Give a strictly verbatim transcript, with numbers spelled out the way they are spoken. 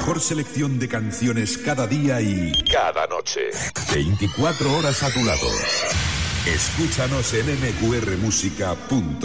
mejor selección de canciones cada día y cada noche. veinticuatro horas a tu lado. Escúchanos en m q r música punto com.